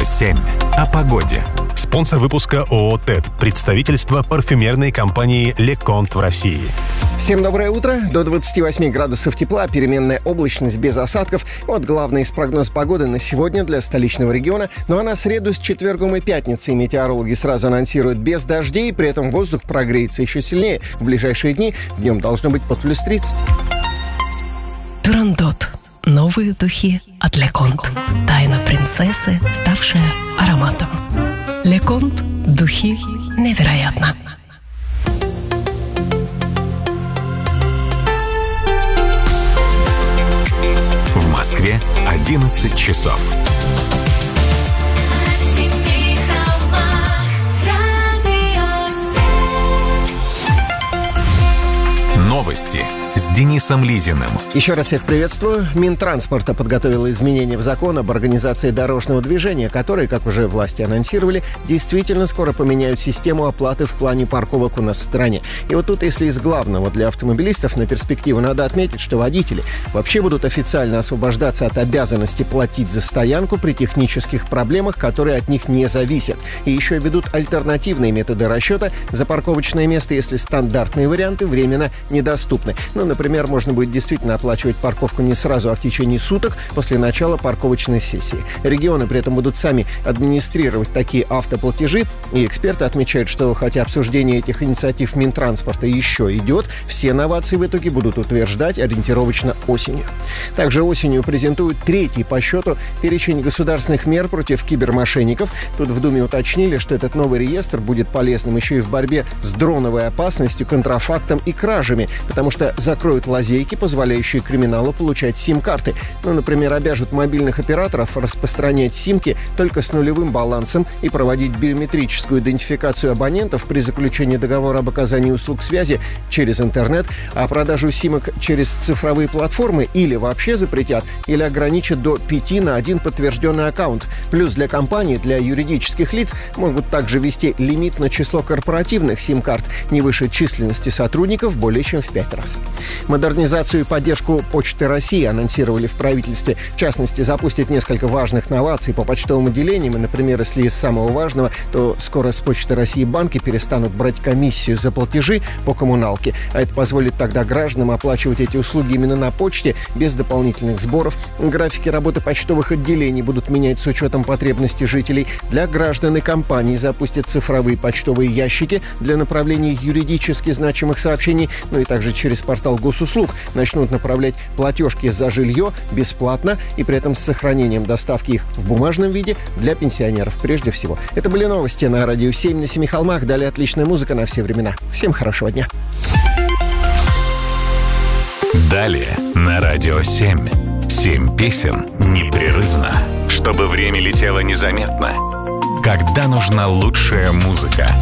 Радио 7 о погоде. Спонсор выпуска ООО «ТЭД», представительство парфюмерной компании «Леконт» в России. Всем доброе утро. До 28 градусов тепла, переменная облачность без осадков. Вот главный прогноз погоды на сегодня для столичного региона. Ну а на среду с четвергом и пятницей метеорологи сразу анонсируют без дождей. При этом воздух прогреется еще сильнее. В ближайшие дни днем должно быть под плюс 30. Турандот. Новые духи от Леконт. Тайна принцессы, ставшая ароматом. Леконт. Духи невероятно. В Москве 11 часов. Новости с Денисом Лизиным. Еще раз всех приветствую. Минтранспорта подготовила изменения в закон об организации дорожного движения, которые, как уже власти анонсировали, действительно скоро поменяют систему оплаты в плане парковок у нас в стране. И вот тут, если из главного для автомобилистов на перспективу, надо отметить, что водители вообще будут официально освобождаться от обязанности платить за стоянку при технических проблемах, которые от них не зависят. И еще ведут альтернативные методы расчета за парковочное место, если стандартные варианты временно недоступны. Например, можно будет действительно оплачивать парковку не сразу, а в течение суток после начала парковочной сессии. Регионы при этом будут сами администрировать такие автоплатежи, и эксперты отмечают, что хотя обсуждение этих инициатив Минтранспорта еще идет, все новации в итоге будут утверждать ориентировочно осенью. Также осенью презентуют третий по счету перечень государственных мер против кибермошенников. Тут в Думе уточнили, что этот новый реестр будет полезным еще и в борьбе с дроновой опасностью, контрафактом и кражами, потому что закроют лазейки, позволяющие криминалу получать сим-карты. Например, обяжут мобильных операторов распространять симки только с нулевым балансом и проводить биометрическую идентификацию абонентов при заключении договора об оказании услуг связи через интернет, а продажу симок через цифровые платформы или вообще запретят, или ограничат до 5 на 1 подтвержденный аккаунт. Плюс для компаний, для юридических лиц могут также ввести лимит на число корпоративных сим-карт не выше численности сотрудников более чем в 5 раз. Модернизацию и поддержку Почты России анонсировали в правительстве. В частности, запустят несколько важных новаций по почтовым отделениям. И, например, если из самого важного, то скоро с Почты России банки перестанут брать комиссию за платежи по коммуналке. А это позволит тогда гражданам оплачивать эти услуги именно на почте, без дополнительных сборов. Графики работы почтовых отделений будут менять с учетом потребностей жителей. Для граждан и компаний запустят цифровые почтовые ящики для направления юридически значимых сообщений, и также через портал госуслуг начнут направлять платежки за жилье бесплатно и при этом с сохранением доставки их в бумажном виде для пенсионеров прежде всего. Это были новости на Радио 7 на Семи холмах. Далее отличная музыка на все времена. Всем хорошего дня. Далее на Радио 7. 7 песен непрерывно, чтобы время летело незаметно. Когда нужна лучшая музыка.